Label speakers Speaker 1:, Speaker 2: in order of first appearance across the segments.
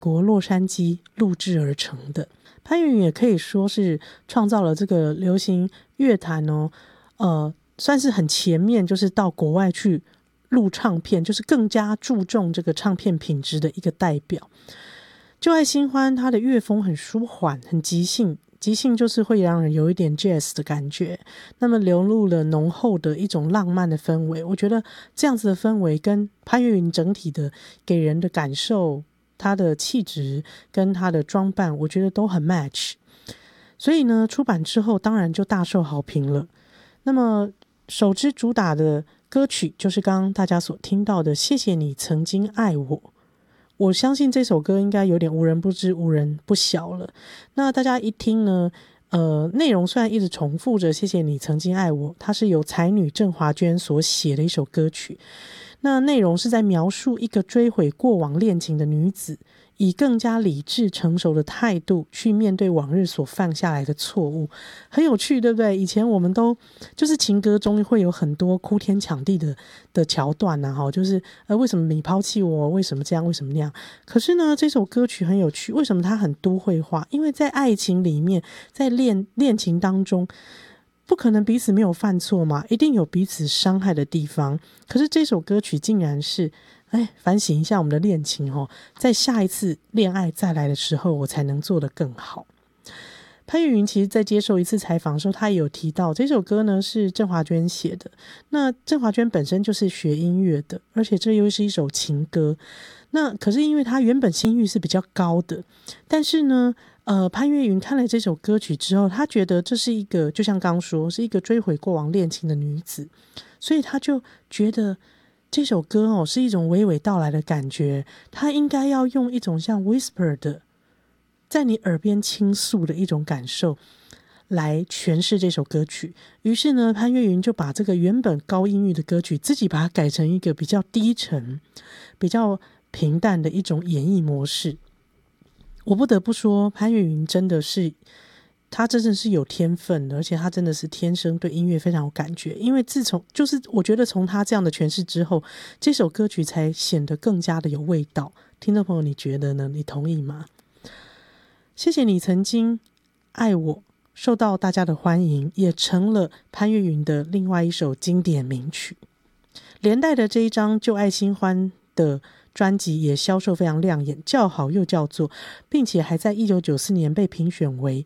Speaker 1: 国洛杉矶录制而成的。潘越云也可以说是创造了这个流行乐坛算是很前面，就是到国外去录唱片，就是更加注重这个唱片品质的一个代表。旧爱新欢它的乐风很舒缓，很即兴，即兴就是会让人有一点 jazz 的感觉，那么流露了浓厚的一种浪漫的氛围。我觉得这样子的氛围跟潘越云整体的给人的感受，他的气质跟他的装扮，我觉得都很 match。所以呢，出版之后当然就大受好评了。那么首支主打的歌曲就是刚刚大家所听到的《谢谢你曾经爱我》。我相信这首歌应该有点无人不知无人不晓了。那大家一听呢，内容虽然一直重复着谢谢你曾经爱我，它是由才女郑华娟所写的一首歌曲。那内容是在描述一个追悔过往恋情的女子，以更加理智成熟的态度去面对往日所犯下来的错误。很有趣，对不对？以前我们都就是情歌中会有很多哭天抢地的桥段啊，就是为什么你抛弃我，为什么这样，为什么那样。可是呢，这首歌曲很有趣，为什么它很都会化？因为在爱情里面，在恋情当中，不可能彼此没有犯错嘛，一定有彼此伤害的地方。可是这首歌曲竟然是反省一下我们的恋情在下一次恋爱再来的时候，我才能做得更好。潘越云其实在接受一次采访的时候，他也有提到这首歌呢是郑华娟写的。那郑华娟本身就是学音乐的，而且这又是一首情歌。那可是因为他原本心域是比较高的，但是呢潘越云看了这首歌曲之后，他觉得这是一个就像刚说是一个追悔过往恋情的女子，所以他就觉得这首歌是一种娓娓道来的感觉，他应该要用一种像 whisper 的在你耳边倾诉的一种感受来诠释这首歌曲。于是呢，潘越云就把这个原本高音域的歌曲自己把它改成一个比较低沉比较平淡的一种演绎模式。我不得不说，潘越云真的是他真的是有天分的，而且他真的是天生对音乐非常有感觉。因为就是我觉得从他这样的诠释之后，这首歌曲才显得更加的有味道。听众朋友，你觉得呢？你同意吗？谢谢你曾经爱我，受到大家的欢迎，也成了潘越云的另外一首经典名曲。连带的这一张旧爱新欢的专辑也销售非常亮眼，叫好又叫座，并且还在1994年被评选为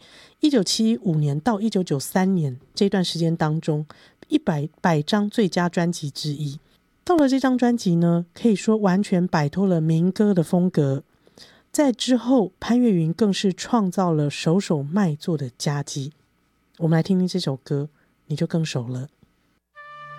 Speaker 1: 1975年到1993年这段时间当中100张最佳专辑之一。到了这张专辑呢，可以说完全摆脱了民歌的风格。在之后，潘越云更是创造了首首卖座的佳绩。我们来听听这首歌，你就更熟了。